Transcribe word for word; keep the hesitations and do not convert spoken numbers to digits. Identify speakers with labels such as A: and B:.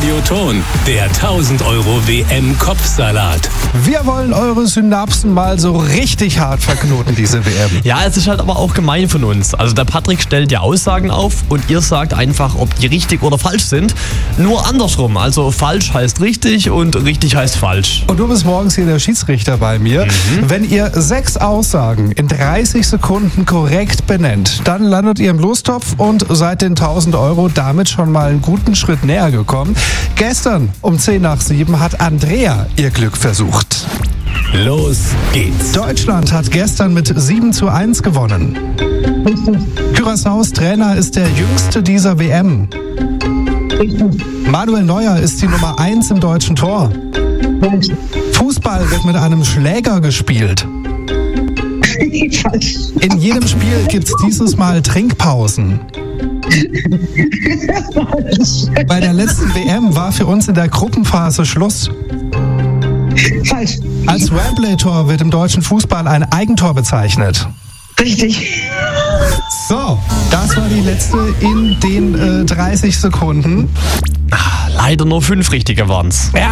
A: Radioton, der tausend Euro W M-Kopfsalat.
B: Wir wollen eure Synapsen mal so richtig hart verknoten, diese W M.
C: Ja, es ist halt aber auch gemein von uns. Also der Patrick stellt ja Aussagen auf und ihr sagt einfach, ob die richtig oder falsch sind. Nur andersrum. Also falsch heißt richtig und richtig heißt falsch.
B: Und du bist morgens hier der Schiedsrichter bei mir. Mhm. Wenn ihr sechs Aussagen in dreißig Sekunden korrekt benennt, dann landet ihr im Lostopf und seid den tausend Euro damit schon mal einen guten Schritt näher gekommen. Gestern um zehn nach sieben hat Andrea ihr Glück versucht.
A: Los geht's.
B: Deutschland hat gestern mit sieben zu eins gewonnen. Curaçaos Trainer ist der jüngste dieser W M. Manuel Neuer ist die Nummer eins im deutschen Tor. Fußball wird mit einem Schläger gespielt. In jedem Spiel gibt es dieses Mal Trinkpausen. Bei der letzten W M war für uns in der Gruppenphase Schluss.
D: Falsch.
B: Als Wembley-Tor wird im deutschen Fußball ein Eigentor bezeichnet.
D: Richtig.
B: So, das war die letzte in den äh, dreißig Sekunden.
C: Leider nur fünf richtige waren's.
B: Ja.